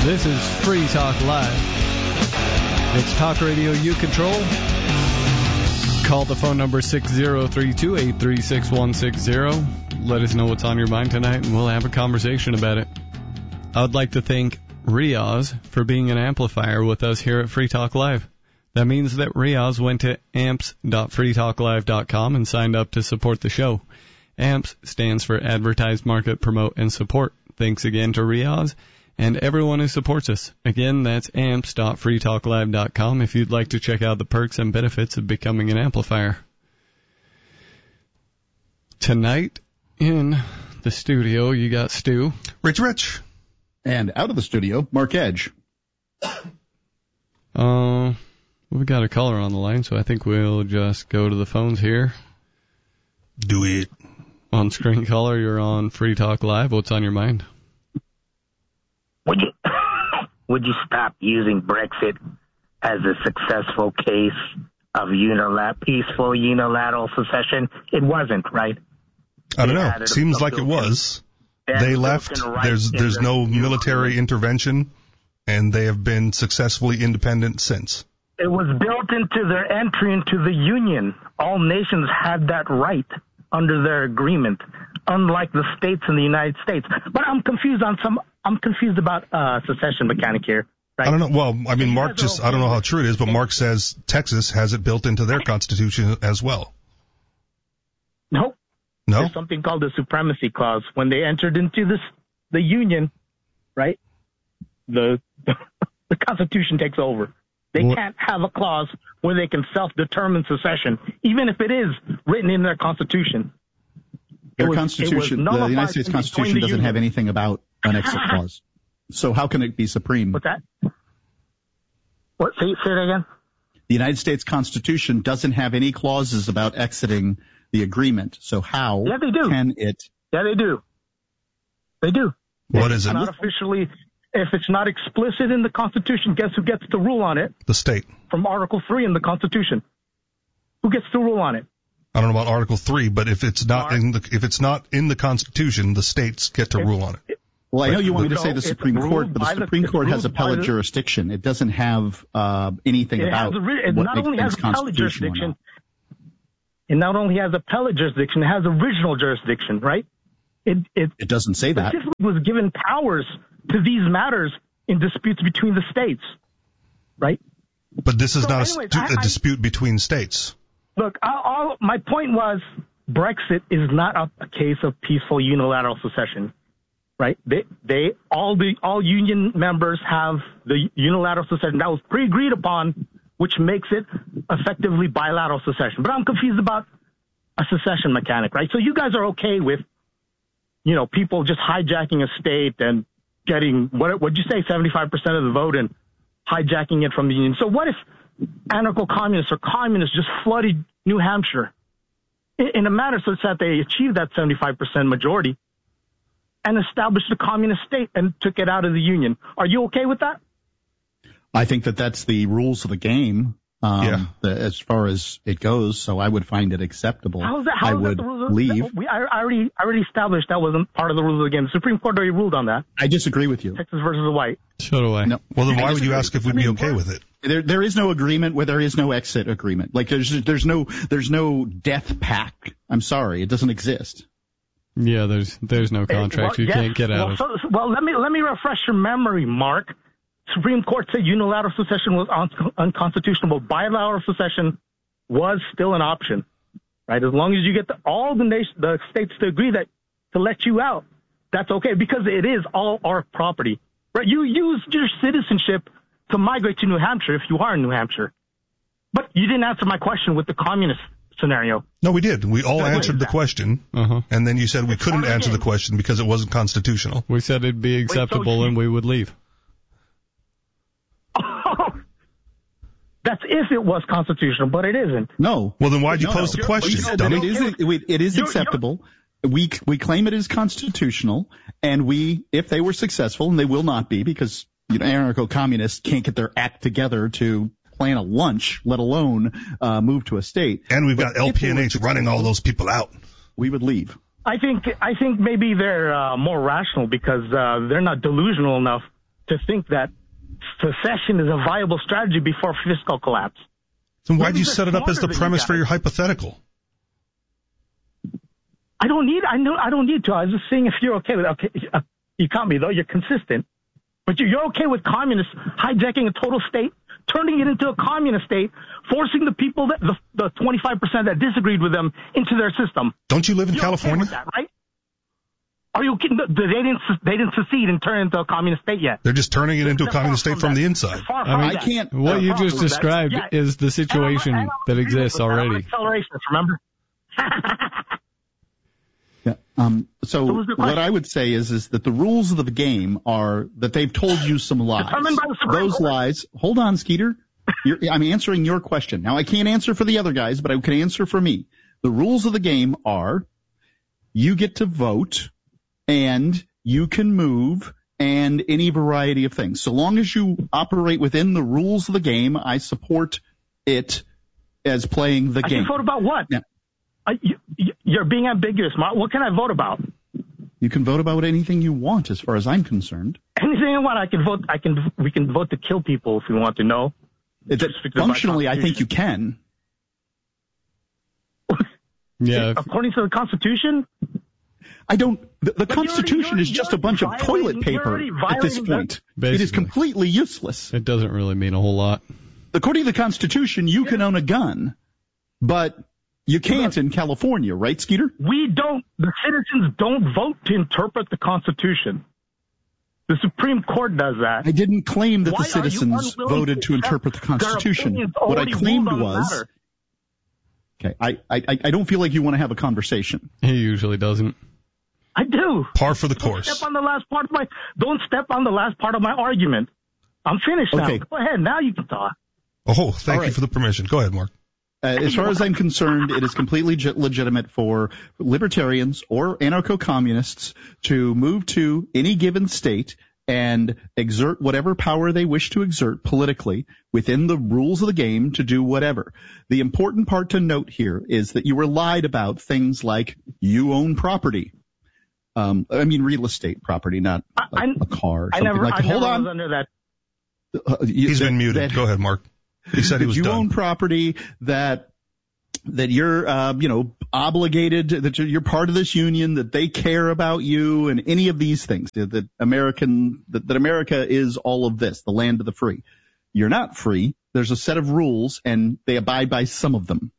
This is Free Talk Live. It's talk radio you control. Call the phone number 6032-836-160. Let us know what's on your mind tonight, and we'll have a conversation about it. I would like to thank Riaz for being an amplifier with us here at Free Talk Live. That means that Riaz went to amps.freetalklive.com and signed up to support the show. AMPS stands for Advertise, Market, Promote, and Support. Thanks again to Riaz and everyone who supports us. Again, that's amps.freetalklive.com if you'd like to check out the perks and benefits of becoming an amplifier. Tonight in the studio, you got Stu. Rich. And out of the studio, Mark Edge. We've got a caller on the line, so I think we'll just go to the phones here. Do it. On screen caller, you're on Free Talk Live. What's on your mind? Would you stop using Brexit as a successful case of peaceful unilateral secession? It wasn't, right? I don't know. It seems like it was. They left. There's no military intervention, and they have been successfully independent since. It was built into their entry into the Union. All nations had that right under their agreement, unlike the states in the United States. But I'm confused about secession mechanic here. Right? I don't know. Well, I mean, Mark I don't know how true it is, but Mark says Texas has it built into their constitution as well. No. There's something called the Supremacy Clause. When they entered into the Union, right, the Constitution takes over. They can't have a clause where they can self-determine secession, even if it is written in their Constitution. The United States Constitution doesn't have anything about an exit clause. So how can it be supreme? What's that? What? Say it again? The United States Constitution doesn't have any clauses about exiting the agreement. So how can it? Yeah, they do. They do. What is it? Not officially. If it's not explicit in the Constitution, guess who gets to rule on it? The state. From Article 3 in the Constitution. Who gets to rule on it? I don't know about Article 3, but if it's not in the Constitution, the states get to rule on it. Well, I know you want me to say the Supreme Court, but the Supreme Court has appellate jurisdiction. It doesn't have anything about it not only has appellate jurisdiction. It not only has appellate jurisdiction, it has original jurisdiction, right? It doesn't say that. It was given powers to these matters in disputes between the states, right? But this is not a dispute between states. Look, my point was Brexit is not a case of peaceful unilateral secession, right? All union members have the unilateral secession that was pre-agreed upon, which makes it effectively bilateral secession. But I'm confused about a secession mechanic, right? So you guys are okay with, people just hijacking a state and getting, what'd you say, 75% of the vote and hijacking it from the Union. So what if anarcho-communists or communists just flooded New Hampshire in a manner such that they achieved that 75% majority and established a communist state and took it out of the Union? Are you okay with that? I think that's the rules of the game. As far as it goes, so I would find it acceptable. I would leave. I already established that wasn't part of the rules of the game. The Supreme Court already ruled on that. I disagree with you. Texas versus White. So do I. No. Well, then why would you ask if we'd be okay with it? There is no agreement where there is no exit agreement. Like there's no death pact. I'm sorry, it doesn't exist. Yeah, there's no contract. You can't get out of. Well, let me refresh your memory, Mark. Supreme Court said unilateral secession was unconstitutional, but bilateral secession was still an option, right? As long as you get all the states to agree to let you out, that's okay, because it is all our property, right? You use your citizenship to migrate to New Hampshire if you are in New Hampshire. But you didn't answer my question with the communist scenario. No, we did. We all answered the question, and then you said we couldn't answer the question because it wasn't constitutional. We said it'd be acceptable and we would leave. That's if it was constitutional, but it isn't. No. Well, then why'd you pose the question, dummy? It is acceptable. We claim it is constitutional, and if they were successful, and they will not be because anarcho-communists can't get their act together to plan a lunch, let alone move to a state. And we've got LPNH running all those people out. We would leave. I think maybe they're more rational because they're not delusional enough to think that secession is a viable strategy before fiscal collapse. So why did you set it up as the premise for your hypothetical? I don't need to. I was just saying if you're okay with you caught me though. You're consistent, but you're okay with communists hijacking a total state, turning it into a communist state, forcing the people that the 25% that disagreed with them into their system. Don't you live in California? Okay with that, right? Are you kidding? They didn't secede and turn it into a communist state yet. They're just turning it into a communist state from the inside. I can't. What you just described is the situation that exists already. Accelerations, remember? Yeah. So what I would say is that the rules of the game are that they've told you some lies. Those lies. Hold on, Skeeter. I'm answering your question. Now, I can't answer for the other guys, but I can answer for me. The rules of the game are you get to vote and you can move and any variety of things. So long as you operate within the rules of the game, I support it as playing the game. I can vote about what? Yeah. You're being ambiguous, Mark. What can I vote about? You can vote about anything you want, as far as I'm concerned. Anything I want. I can vote. We can vote to kill people if we want to know. Functionally, I think you can. Yeah. According to the Constitution. I don't. The Constitution is just a bunch of toilet paper at this point. It is completely useless. It doesn't really mean a whole lot. According to the Constitution, you can own a gun, but you can't in California, right, Skeeter? The citizens don't vote to interpret the Constitution. The Supreme Court does that. I didn't claim that the citizens voted to interpret the Constitution. What I claimed was... Okay, I don't feel like you want to have a conversation. He usually doesn't. I do. Par for the course. Don't step on the last part of my argument. I'm finished now. Go ahead. Now you can talk. Oh, thank you for the permission. Go ahead, Mark. As far as I'm concerned, it is completely legitimate for libertarians or anarcho-communists to move to any given state and exert whatever power they wish to exert politically within the rules of the game to do whatever. The important part to note here is that you were lied about things like you own property. Real estate property, not a car or something like that. Hold on. Was under that. He's been muted. Go ahead, Mark. He said he was done. You own property that you're, obligated, that you're part of this union, that they care about you, and any of these things. That America is all of this, the land of the free. You're not free. There's a set of rules, and they abide by some of them.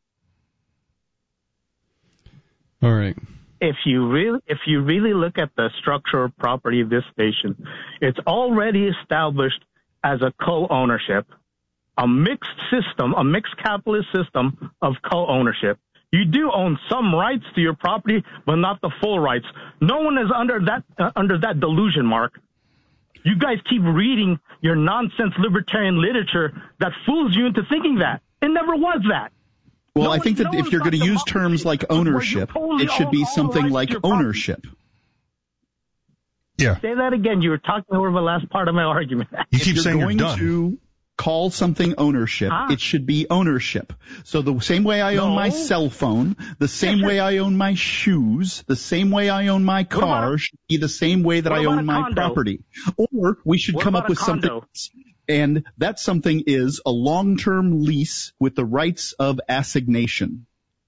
All right. If you really look at the structure of property of this station, it's already established as a co-ownership. A mixed capitalist system of co-ownership. You do own some rights to your property, but not the full rights. No one is under that delusion, Mark. You guys keep reading your nonsense libertarian literature that fools you into thinking that. It never was that. Well, I think that if you're going to use terms like ownership, it should be something like ownership. Yeah. Say that again. You were talking over the last part of my argument. You keep saying you're done. To call something ownership, it should be ownership. So the same way I own my cell phone, the same way I own my shoes, the same way I own my car should be the same way that I own my property. Or we should come up with something, and that something is a long-term lease with the rights of assignation.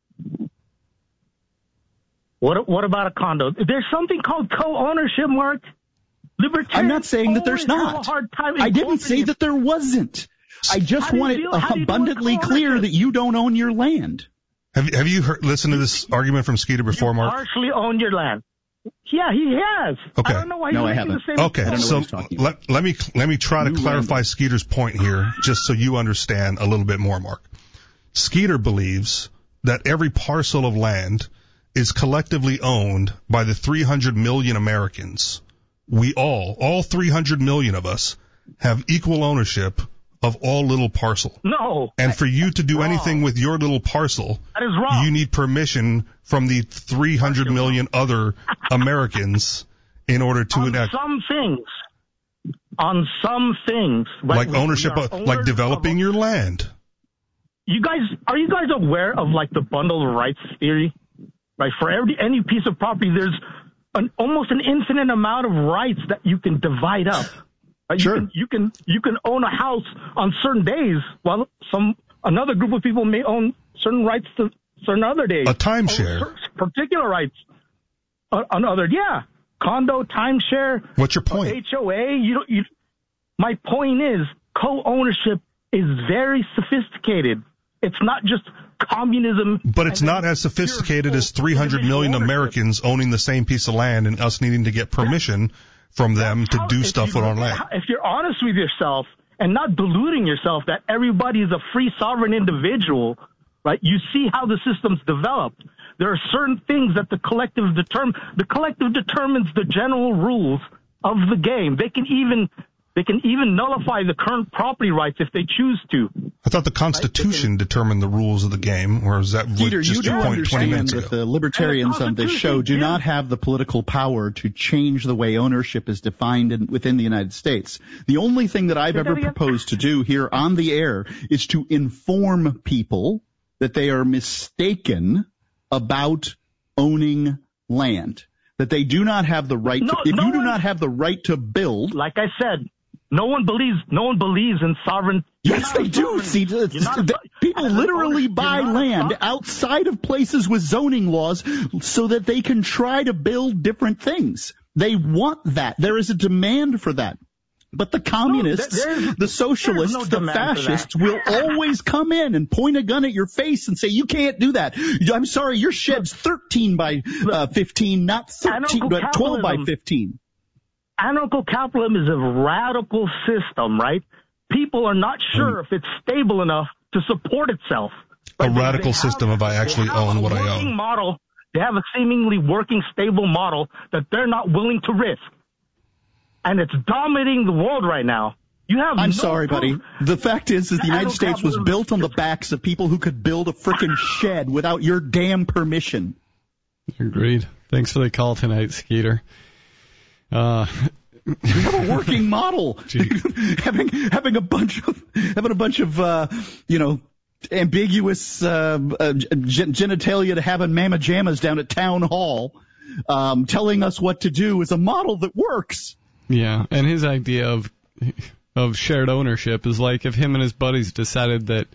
What about a condo? There's something called co-ownership, Mark. I'm not saying that there's not. I didn't say that there wasn't. I just want it abundantly clear that you don't own your land. Have you listened to this argument from Skeeter before, Mark? You partially own your land. Yeah, he has. Okay. I don't know why he's making the same Okay, so let me try to clarify Skeeter's point here, just so you understand a little bit more, Mark. Skeeter believes that every parcel of land is collectively owned by the 300 million Americans. We all 300 million of us, have equal ownership of all little parcel. No. And for you to do anything with your little parcel, that is wrong. You need permission from the 300 million other Americans in order to enact. On some things. Like ownership, like developing your land. Are you guys aware of like the bundle of rights theory? Like for any piece of property, there's almost an infinite amount of rights that you can divide up. Sure. You can own a house on certain days, while another group of people may own certain rights to certain other days. A timeshare. Particular rights on other, condo, timeshare. What's your point? HOA. My point is, co-ownership is very sophisticated. It's not just communism. But it's not as sophisticated as 300 million Americans owning the same piece of land and us needing to get permission from them to do stuff on our land. If you're honest with yourself and not deluding yourself that everybody is a free sovereign individual, right? You see how the system's developed. There are certain things that the collective determines the general rules of the game. They can even nullify the current property rights if they choose to. I thought the Constitution determined the rules of the game, or is that Peter, just you your do point 20 understand minutes that ago? the libertarians on this show do not have the political power to change the way ownership is defined within the United States. The only thing that I've ever proposed to do here on the air is to inform people that they are mistaken about owning land, that they do not have the right to, if you do not have the right to build. Like I said, no one believes in sovereign. Yes, they do. See, people literally buy land outside of places with zoning laws so that they can try to build different things. They want that. There is a demand for that. But the communists, the socialists, the fascists will always come in and point a gun at your face and say, you can't do that. I'm sorry, your shed's 13 by 15, not 13, but 12 by 15. Anarcho-capitalism is a radical system, right? People are not sure if it's stable enough to support itself. A radical system if I actually own what I own. They have a seemingly working, stable model that they're not willing to risk. And it's dominating the world right now. I'm sorry, buddy. The fact is that the United States was built on the backs of people who could build a frickin' shed without your damn permission. Agreed. Thanks for the call tonight, Skeeter. You have a working model. having a bunch of ambiguous genitalia to having mamma jammas down at town hall, telling us what to do is a model that works. Yeah, and his idea of shared ownership is like if him and his buddies decided that,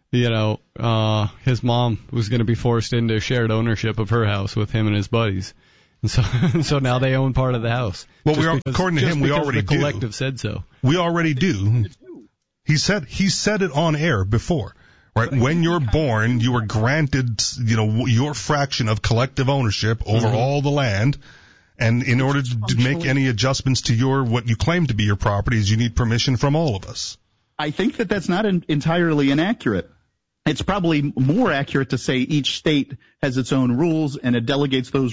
his mom was going to be forced into shared ownership of her house with him and his buddies. And so now they own part of the house. Well, according to him, we already do. The collective said so. We already do. He said it on air before, right? When you're born, you are granted, your fraction of collective ownership over all the land. And in order to make any adjustments to what you claim to be your properties, you need permission from all of us. I think that that's not entirely inaccurate. It's probably more accurate to say each state has its own rules and it delegates those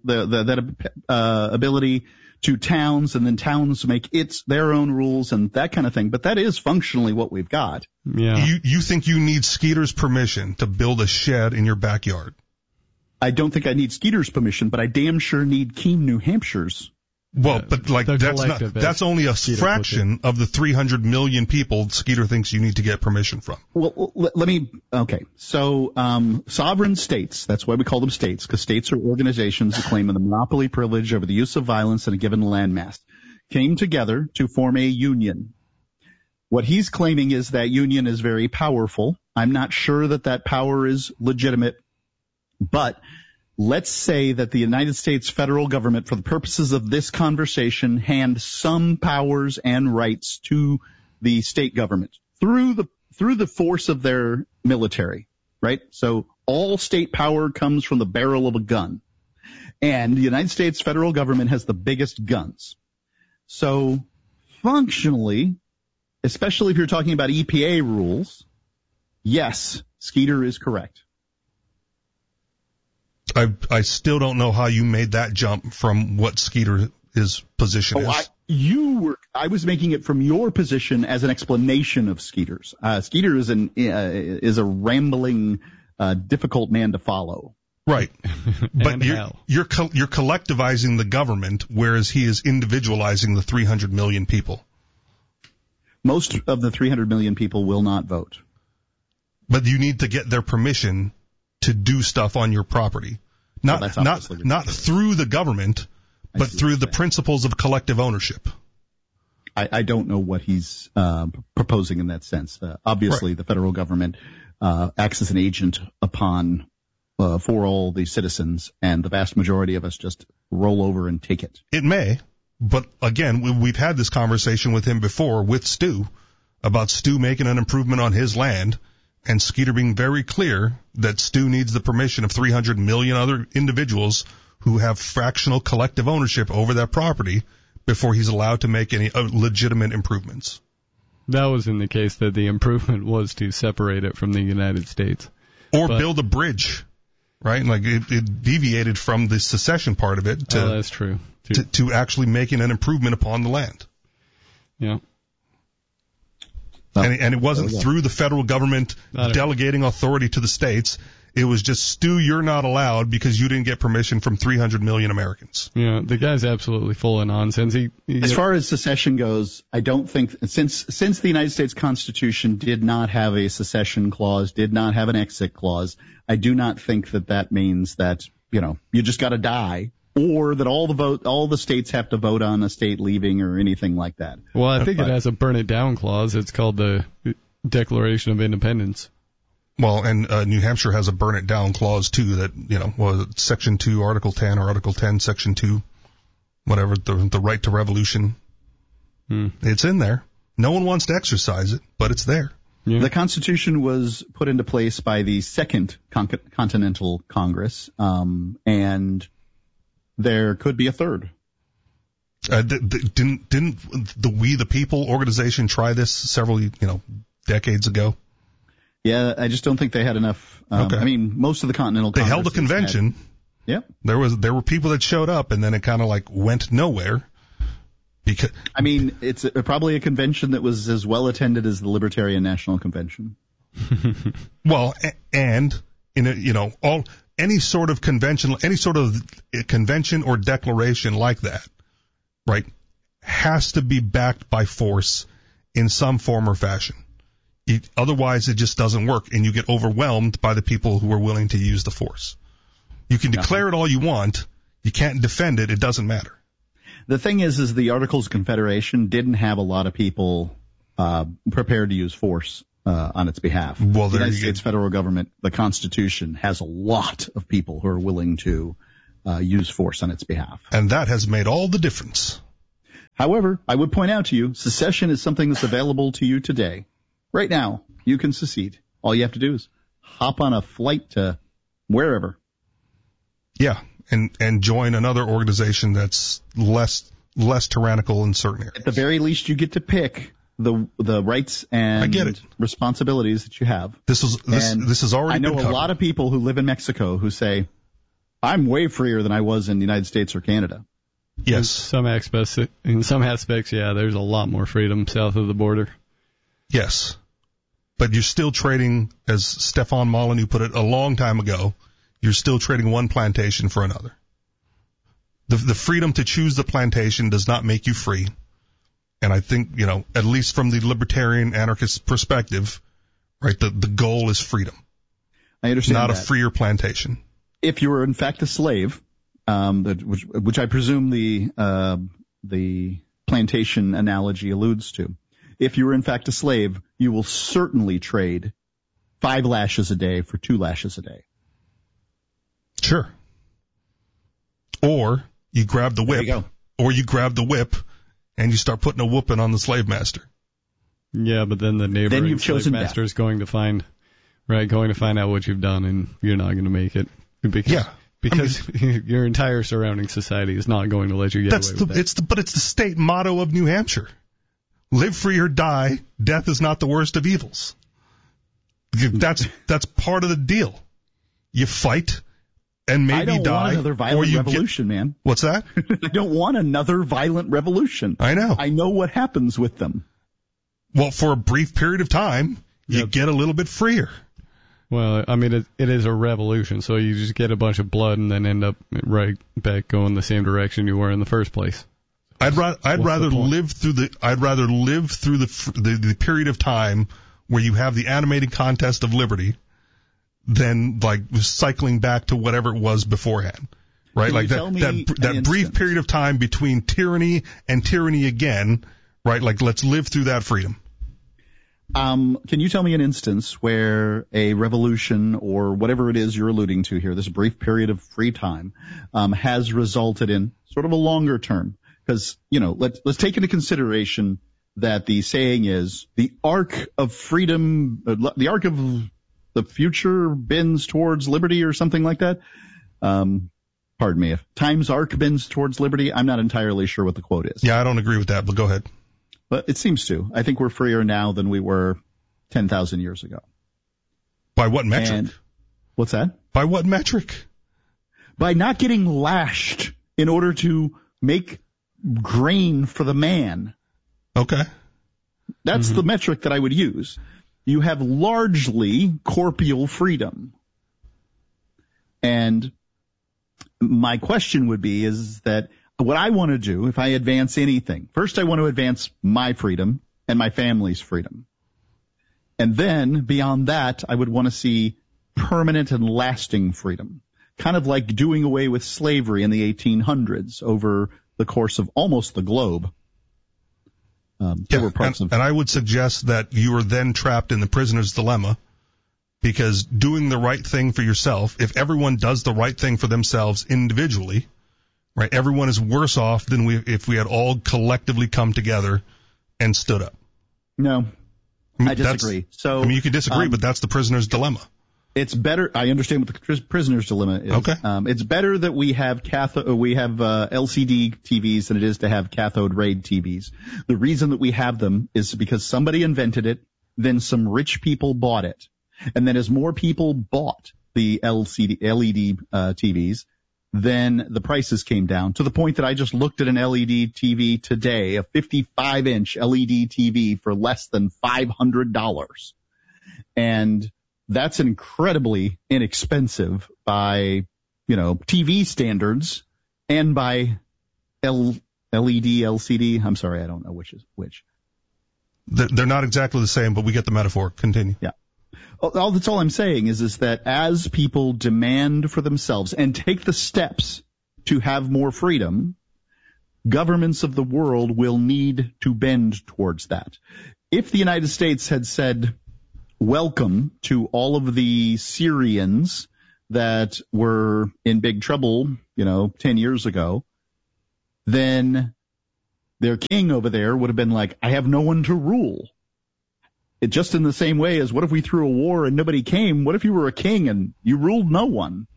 ability to towns, and then towns make their own rules and that kind of thing. But that is functionally what we've got. Yeah. You think you need Skeeter's permission to build a shed in your backyard? I don't think I need Skeeter's permission, but I damn sure need Keene, New Hampshire's. Well, but that's only a fraction of the 300 million people Skeeter thinks you need to get permission from. Well, So, sovereign states, that's why we call them states, because states are organizations that claim the monopoly privilege over the use of violence in a given landmass, came together to form a union. What he's claiming is that union is very powerful. I'm not sure that power is legitimate. But let's say that the United States federal government, for the purposes of this conversation, hand some powers and rights to the state government through the force of their military, right? So all state power comes from the barrel of a gun. And the United States federal government has the biggest guns. So functionally, especially if you're talking about EPA rules, yes, Skeeter is correct. I still don't know how you made that jump from what Skeeter's position is. I was making it from your position as an explanation of Skeeter's. Skeeter is a rambling, difficult man to follow. Right. But you're collectivizing the government, whereas he is individualizing the 300 million people. Most of the 300 million people will not vote. But you need to get their permission to do stuff on your property. Not through the government, but through the principles of collective ownership. I don't know what he's proposing in that sense. Obviously, the federal government acts as an agent for all the citizens, and the vast majority of us just roll over and take it. It may, but again, we've had this conversation with him before with Stu about Stu making an improvement on his land, and Skeeter being very clear that Stu needs the permission of 300 million other individuals who have fractional collective ownership over that property before he's allowed to make any legitimate improvements. That was in the case that the improvement was to separate it from the United States. Or build a bridge, right? Like it deviated from the secession part of it that's true. To actually making an improvement upon the land. Yeah. And it wasn't through the federal government delegating authority to the states. It was just, Stu, you're not allowed because you didn't get permission from 300 million Americans. Yeah, the guy's absolutely full of nonsense. As far as secession goes, I don't think, since the United States Constitution did not have a secession clause, did not have an exit clause, I do not think that means that, you just got to die, or that all the states have to vote on a state leaving or anything like that. Well, I think it has a burn it down clause. It's called the Declaration of Independence. Well, and New Hampshire has a burn it down clause too that, was it Section 2, Article 10, or Article 10, Section 2, whatever, the right to revolution. It's in there. No one wants to exercise it, but it's there. Yeah. The Constitution was put into place by the Second Continental Congress, and there could be a third. Didn't the We the People organization try this several, decades ago? Yeah, I just don't think they had enough. Okay. I mean, most of the Continental Congress. They held a convention. Yeah. There were people that showed up, and then it kind of went nowhere. Because it's probably a convention that was as well attended as the Libertarian National Convention. Well, and any sort of convention or declaration like that, right, has to be backed by force in some form or fashion. Otherwise, it just doesn't work, and you get overwhelmed by the people who are willing to use the force. You can declare it all you want. You can't defend it. It doesn't matter. The thing is the Articles of Confederation didn't have a lot of people prepared to use force on its behalf. Well, the United States federal government, the Constitution, has a lot of people who are willing to use force on its behalf. And that has made all the difference. However, I would point out to you, secession is something that's available to you today. Right now, you can secede. All you have to do is hop on a flight to wherever. Yeah, and join another organization that's less tyrannical in certain areas. At the very least, you get to pick the rights and responsibilities that you have. This is already. I know a lot of people who live in Mexico who say, "I'm way freer than I was in the United States or Canada." Yes, in some aspects, yeah, there's a lot more freedom south of the border. Yes, but you're still trading, as Stefan Molyneux put it a long time ago, you're still trading one plantation for another. The freedom to choose the plantation does not make you free. And I think, at least from the libertarian anarchist perspective, right, the goal is freedom. I understand not that. A freer plantation. If you were in fact a slave, which I presume the plantation analogy alludes to, if you were in fact a slave, you will certainly trade 5 lashes a day for 2 lashes a day. Sure. Or you grab the whip. And you start putting a whooping on the slave master. Yeah, but then the neighboring slave master is going to find out what you've done, and you're not going to make it. Because your entire surrounding society is not going to let you get away with that. But it's the state motto of New Hampshire. Live free or die. Death is not the worst of evils. That's part of the deal. You fight and maybe die. I don't want another violent revolution, man. What's that? I don't want another violent revolution. I know. I know what happens with them. Well, for a brief period of time, you get a little bit freer. Well, it is a revolution, so you just get a bunch of blood and then end up right back going the same direction you were in the first place. I'd rather live through the period of time where you have the animated contest of liberty than cycling back to whatever it was beforehand, right? Like that brief period of time between tyranny and tyranny again, right? Like, let's live through that freedom. Can you tell me an instance where a revolution or whatever it is you're alluding to here, this brief period of free time, has resulted in sort of a longer term? Because, let's take into consideration that the saying is the arc of freedom, the arc of the future bends towards liberty or something like that. Pardon me, if time's arc bends towards liberty, I'm not entirely sure what the quote is. Yeah, I don't agree with that, but go ahead. But it seems to. I think we're freer now than we were 10,000 years ago. By what metric? And, what's that? By what metric? By not getting lashed in order to make grain for the man. Okay. That's the metric that I would use. You have largely corporeal freedom. And my question would be is that what I want to do, if I advance anything, first I want to advance my freedom and my family's freedom. And then beyond that, I would want to see permanent and lasting freedom, kind of like doing away with slavery in the 1800s over the course of almost the globe. And I would suggest that you are then trapped in the prisoner's dilemma, because doing the right thing for yourself, if everyone does the right thing for themselves individually, right, everyone is worse off than if we had all collectively come together and stood up. No, I disagree. You can disagree, but that's the prisoner's dilemma. It's better. I understand what the prisoner's dilemma is. Okay. It's better that we have LCD TVs than it is to have cathode ray TVs. The reason that we have them is because somebody invented it, then some rich people bought it, and then as more people bought the LED TVs, then the prices came down to the point that I just looked at an LED TV today, a 55-inch LED TV for less than $500, and that's incredibly inexpensive by, TV standards and by LED, LCD. I'm sorry, I don't know which is which. They're not exactly the same, but we get the metaphor. Continue. Yeah. That's all I'm saying is that as people demand for themselves and take the steps to have more freedom, governments of the world will need to bend towards that. If the United States had said, welcome to all of the Syrians that were in big trouble, 10 years ago, then their king over there would have been like, I have no one to rule. It just in the same way as what if we threw a war and nobody came? What if you were a king and you ruled no one?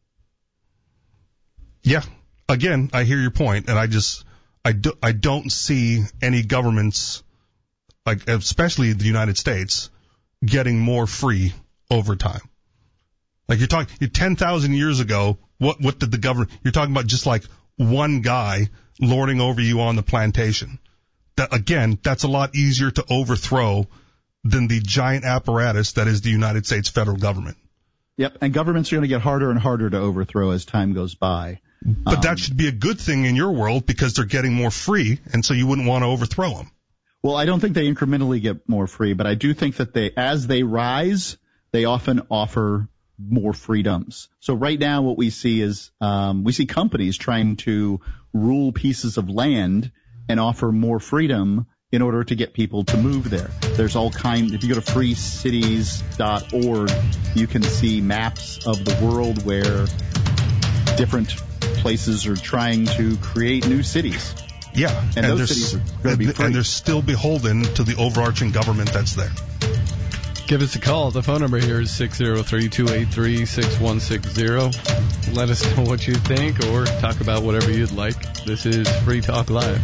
Yeah. Again, I hear your point, and I don't see any governments, like especially the United States, getting more free over time. Like you're 10,000 years ago, what did the government, you're talking about just like one guy lording over you on the plantation. That's a lot easier to overthrow than the giant apparatus that is the United States federal government. Yep, and governments are going to get harder and harder to overthrow as time goes by. But that should be a good thing in your world because they're getting more free, and so you wouldn't want to overthrow them. Well, I don't think they incrementally get more free, but I do think that as they rise, they often offer more freedoms. So right now what we see is we see companies trying to rule pieces of land and offer more freedom in order to get people to move there. There's all kinds. If you go to freecities.org, you can see maps of the world where different places are trying to create new cities. Yeah, and those cities are going to be free. And they're still beholden to the overarching government that's there. Give us a call. The phone number here is 603-283-6160. Let us know what you think or talk about whatever you'd like. This is Free Talk Live.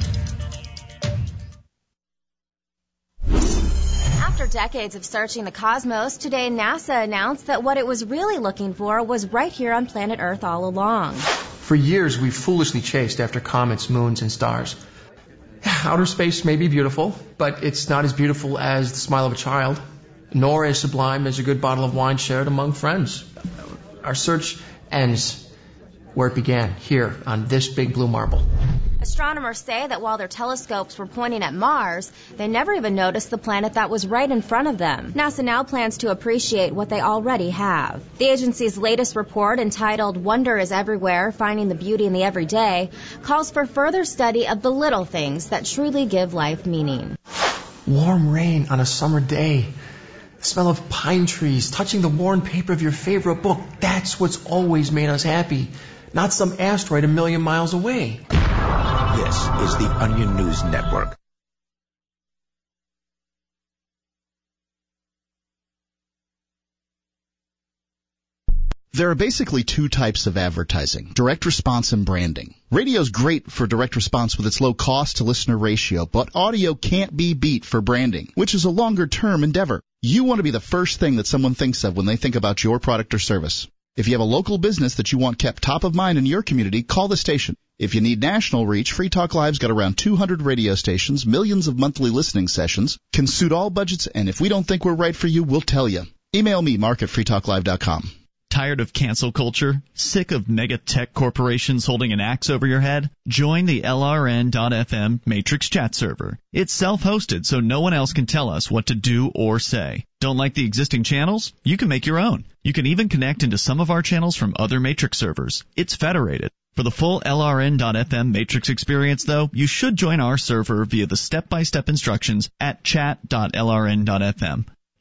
After decades of searching the cosmos, today NASA announced that what it was really looking for was right here on planet Earth all along. For years, we've foolishly chased after comets, moons, and stars. Outer space may be beautiful, but it's not as beautiful as the smile of a child, nor as sublime as a good bottle of wine shared among friends. Our search ends where it began, here on this big blue marble. Astronomers say that while their telescopes were pointing at Mars, they never even noticed the planet that was right in front of them. NASA now plans to appreciate what they already have. The agency's latest report, entitled Wonder is Everywhere, Finding the Beauty in the Everyday, calls for further study of the little things that truly give life meaning. Warm rain on a summer day. The smell of pine trees, touching the worn paper of your favorite book. That's what's always made us happy. Not some asteroid a million miles away. This is the Onion News Network. There are basically two types of advertising, direct response and branding. Radio's great for direct response with its low cost to listener ratio, but audio can't be beat for branding, which is a longer term endeavor. You want to be the first thing that someone thinks of when they think about your product or service. If you have a local business that you want kept top of mind in your community, call the station. If you need national reach, Free Talk Live's got around 200 radio stations, millions of monthly listening sessions, can suit all budgets, and if we don't think we're right for you, we'll tell you. Email me, mark@freetalklive.com. Tired of cancel culture? Sick of mega tech corporations holding an axe over your head? Join the LRN.FM Matrix chat server. It's self-hosted, so no one else can tell us what to do or say. Don't like the existing channels? You can make your own. You can even connect into some of our channels from other Matrix servers. It's federated. For the full LRN.FM Matrix experience, though, you should join our server via the step-by-step instructions at chat.lrn.fm.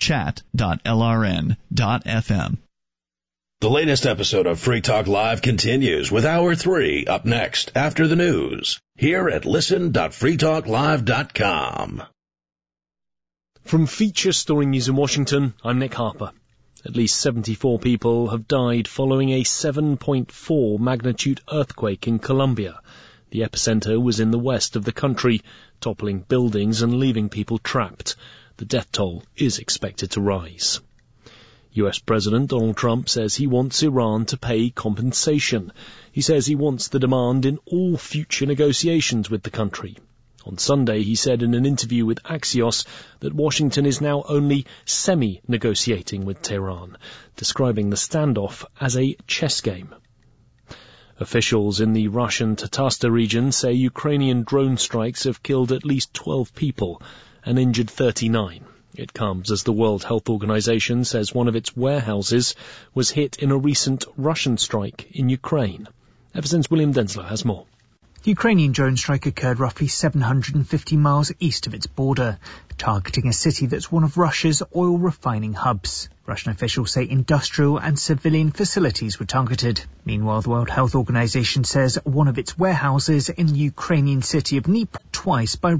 Chat.lrn.fm. The latest episode of Free Talk Live continues with Hour 3 up next after the news here at listen.freetalklive.com. From Feature Story News in Washington, I'm Nick Harper. At least 74 people have died following a 7.4 magnitude earthquake in Colombia. The epicenter was in the west of the country, toppling buildings and leaving people trapped. The death toll is expected to rise. US President Donald Trump says he wants Iran to pay compensation. He says he wants the demand in all future negotiations with the country. On Sunday, he said in an interview with Axios that Washington is now only semi-negotiating with Tehran, describing the standoff as a chess game. Officials in the Russian Tatarstan region say Ukrainian drone strikes have killed at least 12 people and injured 39. It comes as the World Health Organization says one of its warehouses was hit in a recent Russian strike in Ukraine. Ever-since William Denslow has more. The Ukrainian drone strike occurred roughly 750 miles east of its border, targeting a city that's one of Russia's oil refining hubs. Russian officials say industrial and civilian facilities were targeted. Meanwhile, the World Health Organization says one of its warehouses in the Ukrainian city of Dnipro twice by